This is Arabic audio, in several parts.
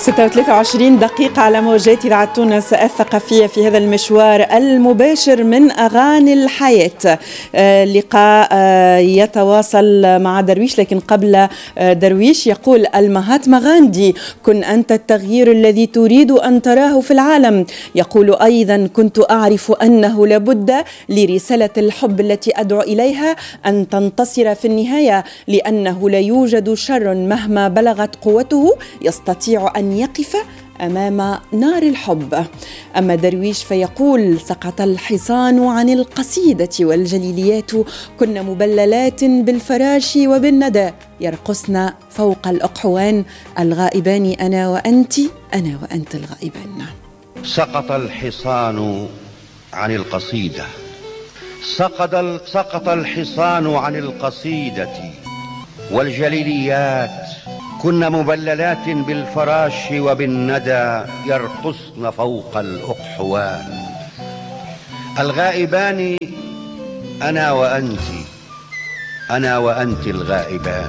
26 دقيقة على موجات إذاعة تونس الثقافية في هذا المشوار المباشر من أغاني الحياة. لقاء يتواصل مع درويش، لكن قبل درويش يقول المهاتما غاندي: كن أنت التغيير الذي تريد أن تراه في العالم. يقول أيضا: كنت أعرف أنه لابد لرسالة الحب التي أدعو إليها أن تنتصر في النهاية، لأنه لا يوجد شر مهما بلغت قوته يستطيع أن يقف أمام نار الحب. أما درويش فيقول: سقط الحصان عن القصيدة والجليليات كن مبللات بالفراش وبالندى يرقصن فوق الأقحوان، الغائبان أنا وأنت، أنا وأنت الغائبان. سقط الحصان عن القصيدة، سقط الحصان عن القصيدة والجليليات كن مبللات بالفراش وبالندى يرقصن فوق الأقحوان، الغائبان أنا وأنت، أنا وأنت الغائبان،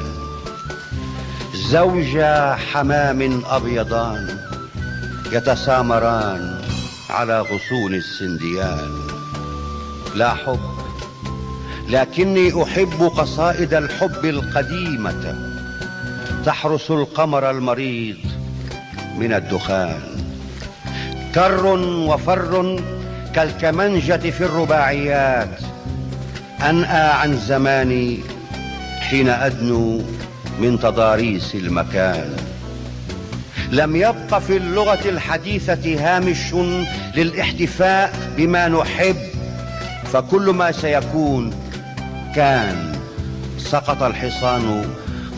زوجا حمام أبيضان يتسامران على غصون السنديان. لا حب، لكني أحب قصائد الحب القديمة تحرس القمر المريض من الدخان. كر وفر كالكمنجة في الرباعيات أنأى عن زماني حين أدنو من تضاريس المكان. لم يبق في اللغة الحديثة هامش للاحتفاء بما نحب، فكل ما سيكون كان. سقط الحصان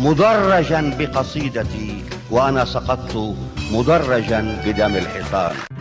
مدرجا بقصيدتي وأنا سقطت مدرجا بدم الحصان.